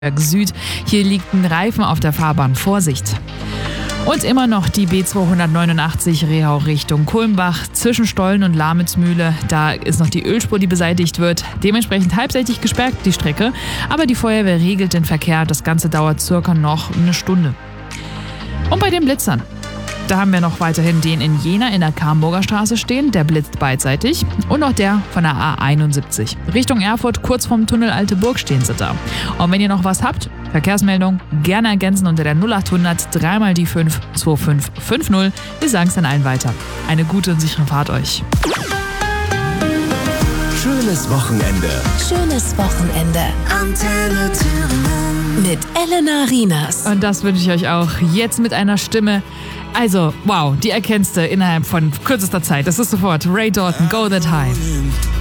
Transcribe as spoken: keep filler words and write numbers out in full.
Süd. Hier liegt ein Reifen auf der Fahrbahn. Vorsicht! Und immer noch die B zweihundertneunundachtzig Rehau Richtung Kulmbach zwischen Stollen und Lametsmühle. Da ist noch die Ölspur, die beseitigt wird. Dementsprechend halbseitig gesperrt die Strecke. Aber die Feuerwehr regelt den Verkehr. Das Ganze dauert circa noch eine Stunde. Und bei den Blitzern. Da haben wir noch weiterhin den in Jena in der Kamburger Straße stehen. Der blitzt beidseitig. Und noch der von der A einundsiebzig. Richtung Erfurt, kurz vorm Tunnel Alte Burg stehen sie da. Und wenn ihr noch was habt, Verkehrsmeldung, gerne ergänzen unter der null achthundert drei mal die fünf zwei fünf fünf null. Wir sagen es dann allen weiter. Eine gute und sichere Fahrt euch. Schönes Wochenende. Schönes Wochenende. Antenne Thüringen. Mit Elena Rienas. Und das wünsche ich euch auch. Jetzt mit einer Stimme. Also, wow, die erkennst du innerhalb von kürzester Zeit. Das ist sofort Ray Dalton, Go That High.